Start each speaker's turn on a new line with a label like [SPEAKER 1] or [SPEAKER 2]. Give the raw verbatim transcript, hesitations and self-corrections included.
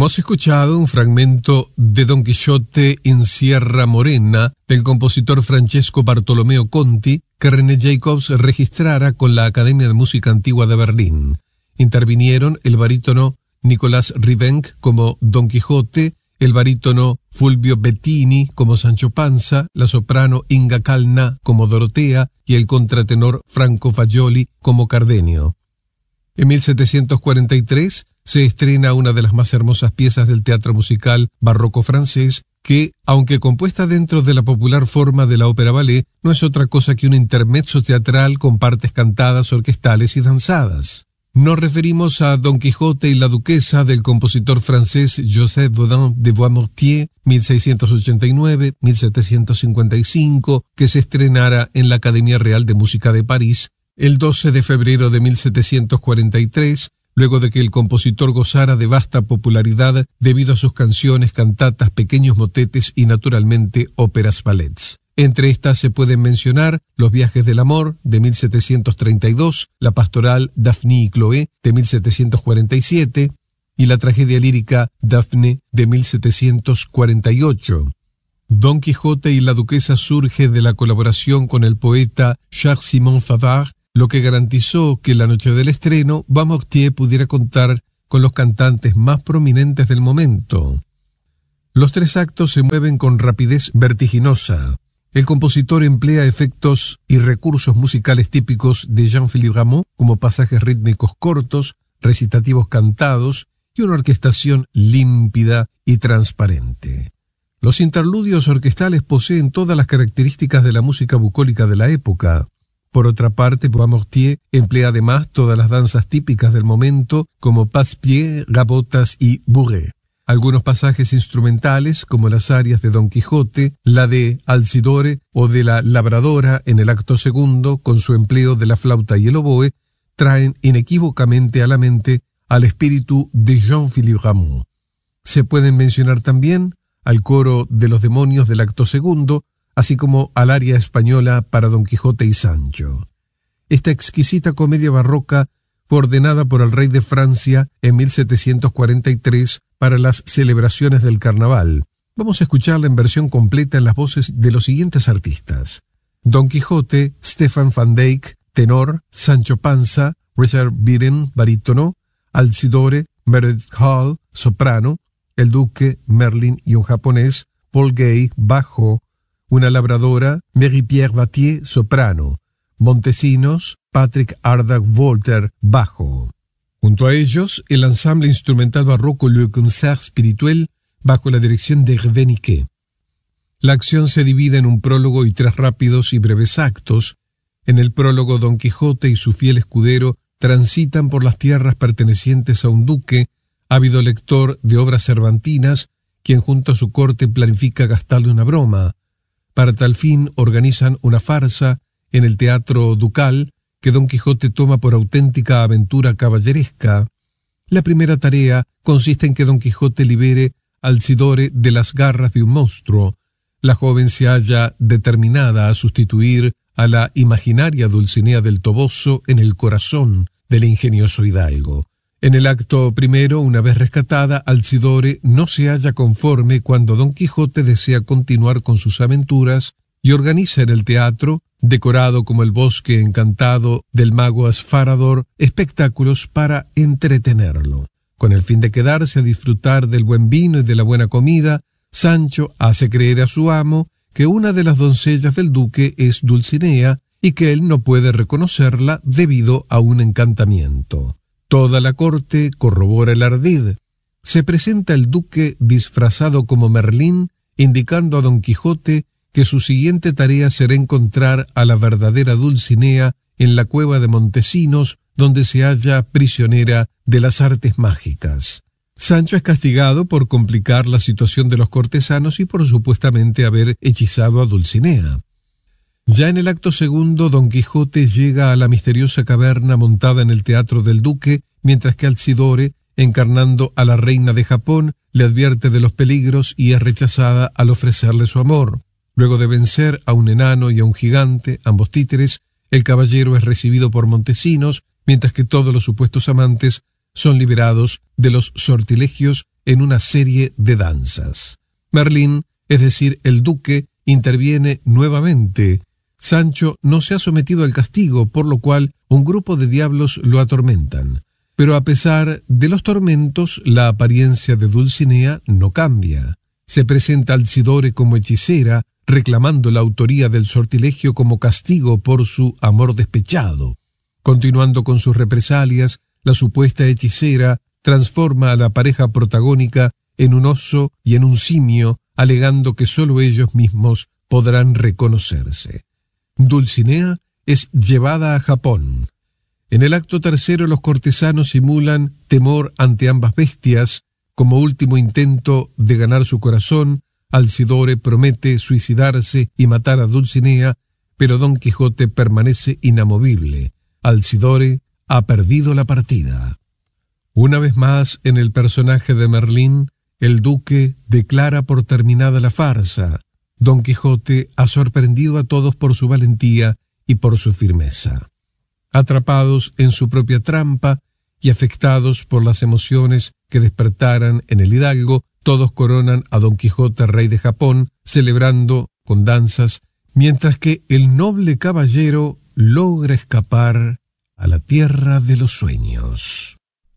[SPEAKER 1] Hemos escuchado un fragmento de Don Quijote en Sierra Morena del compositor Francesco Bartolomeo Conti, que René Jacobs registrara con la Academia de Música Antigua de Berlín. Intervinieron el barítono Nicolás Rivenc como Don Quijote, el barítono Fulvio Bettini como Sancho Panza, la soprano Inga Calna como Dorotea y el contratenor Franco Fagioli como Cardenio. En mil setecientos cuarenta y tres se estrena una de las más hermosas piezas del teatro musical barroco francés que, aunque compuesta dentro de la popular forma de la ópera ballet, no es otra cosa que un intermezzo teatral con partes cantadas, orquestales y danzadas. Nos referimos a Don Quijote y la Duquesa del compositor francés Joseph Bodin de Boismortier, mil seiscientos ochenta y nueve a mil setecientos cincuenta y cinco, que se estrenara en la Academia Real de Música de París el doce de febrero de mil setecientos cuarenta y tres, luego de que el compositor gozara de vasta popularidad debido a sus canciones, cantatas, pequeños motetes y naturalmente óperas ballets. Entre estas se pueden mencionar Los viajes del amor, de mil setecientos treinta y dos, la pastoral Daphne y Chloé, de mil setecientos cuarenta y siete, y la tragedia lírica Daphne, de mil setecientos cuarenta y ocho. Don Quijote y la Duquesa surge de la colaboración con el poeta Jacques-Simon Favart, lo que garantizó que la noche del estreno Boismortier pudiera contar con los cantantes más prominentes del momento. Los tres actos se mueven con rapidez vertiginosa. El compositor emplea efectos y recursos musicales típicos de Jean-Philippe Rameau, como pasajes rítmicos cortos, recitativos cantados y una orquestación límpida y transparente. Los interludios orquestales poseen todas las características de la música bucólica de la época. Por otra parte, Boismortier emplea además todas las danzas típicas del momento, como passe-pied, gabotas y bourrée. Algunos pasajes instrumentales, como las arias de Don Quijote, la de Alcidore o de la Labradora en el acto segundo, con su empleo de la flauta y el oboe, traen inequívocamente a la mente al espíritu de Jean-Philippe Rameau. Se pueden mencionar también al coro de los demonios del acto segundo, así como al aria española para Don Quijote y Sancho. Esta exquisita comedia barroca fue ordenada por el rey de Francia en mil setecientos cuarenta y tres para las celebraciones del carnaval. Vamos a escucharla en versión completa en las voces de los siguientes artistas: Don Quijote, Stefan van Dyck, tenor; Sancho Panza, Richard Viren, barítono; Alcidore, Meredith Hall, soprano; el duque, Merlin y un japonés; Paul Gay, bajo; una labradora, Marie-Pierre Battier, soprano; Montesinos, Patrick Ardag-Walter, bajo. Junto a ellos, el ensamble instrumental barroco Le Concert Spirituel, bajo la dirección de Hervé Niquet. La acción se divide en un prólogo y tres rápidos y breves actos. En el prólogo, Don Quijote y su fiel escudero transitan por las tierras pertenecientes a un duque, ávido lector de obras cervantinas, quien junto a su corte planifica gastarle una broma. Para tal fin organizan una farsa en el teatro ducal que Don Quijote toma por auténtica aventura caballeresca. La primera tarea consiste en que Don Quijote libere a Alcidore de las garras de un monstruo. La joven se halla determinada a sustituir a la imaginaria Dulcinea del Toboso en el corazón del ingenioso hidalgo. En el acto primero, una vez rescatada, Alcidore no se halla conforme cuando Don Quijote desea continuar con sus aventuras y organiza en el teatro, decorado como el bosque encantado del mago Asfarador, espectáculos para entretenerlo. Con el fin de quedarse a disfrutar del buen vino y de la buena comida, Sancho hace creer a su amo que una de las doncellas del duque es Dulcinea y que él no puede reconocerla debido a un encantamiento. Toda la corte corrobora el ardid. Se presenta el duque disfrazado como Merlín, indicando a Don Quijote que su siguiente tarea será encontrar a la verdadera Dulcinea en la cueva de Montesinos, donde se halla prisionera de las artes mágicas. Sancho es castigado por complicar la situación de los cortesanos y por supuestamente haber hechizado a Dulcinea. Ya en el acto segundo, Don Quijote llega a la misteriosa caverna montada en el teatro del duque, mientras que Alcidore, encarnando a la reina de Japón, le advierte de los peligros y es rechazada al ofrecerle su amor. Luego de vencer a un enano y a un gigante, ambos títeres, el caballero es recibido por Montesinos, mientras que todos los supuestos amantes son liberados de los sortilegios en una serie de danzas. Merlín, es decir, el duque, interviene nuevamente. Sancho no se ha sometido al castigo, por lo cual un grupo de diablos lo atormentan. Pero a pesar de los tormentos, la apariencia de Dulcinea no cambia. Se presenta Alcidore como hechicera, reclamando la autoría del sortilegio como castigo por su amor despechado. Continuando con sus represalias, la supuesta hechicera transforma a la pareja protagónica en un oso y en un simio, alegando que sólo ellos mismos podrán reconocerse. Dulcinea es llevada a Japón. En el acto tercero los cortesanos simulan temor ante ambas bestias. Como último intento de ganar su corazón, Alcidore promete suicidarse y matar a Dulcinea, pero Don Quijote permanece inamovible. Alcidore ha perdido la partida. Una vez más, en el personaje de Merlín, el duque declara por terminada la farsa. Don Quijote ha sorprendido a todos por su valentía y por su firmeza. Atrapados en su propia trampa y afectados por las emociones que despertaran en el hidalgo, todos coronan a Don Quijote rey de Japón, celebrando con danzas, mientras que el noble caballero logra escapar a la tierra de los sueños.